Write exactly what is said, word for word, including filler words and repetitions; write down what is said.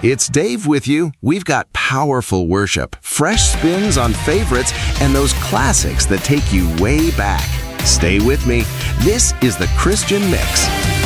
It's Dave with you. We've got powerful worship, fresh spins on favorites, and those classics that take you way back. Stay with me. This is the Christian Mix.